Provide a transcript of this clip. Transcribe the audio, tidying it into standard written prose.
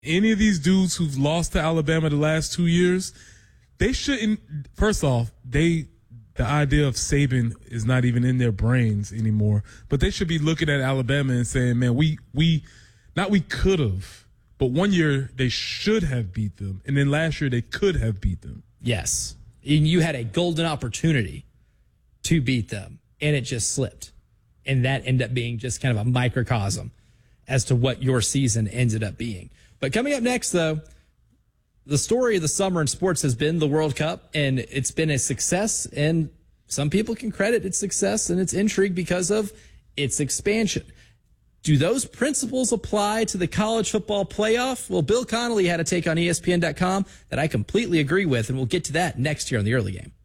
Any of these dudes who've lost to Alabama the last 2 years, they shouldn't. First off, the idea of Saban is not even in their brains anymore. But they should be looking at Alabama and saying, man, we could have, but one year they should have beat them. And then last year they could have beat them. Yes. And you had a golden opportunity to beat them, and it just slipped. And that ended up being just kind of a microcosm as to what your season ended up being. But coming up next, though, the story of the summer in sports has been the World Cup, and it's been a success, and some people can credit its success and its intrigue because of its expansion. Do those principles apply to the college football playoff? Well, Bill Connolly had a take on ESPN.com that I completely agree with, and we'll get to that next here on the Early Game.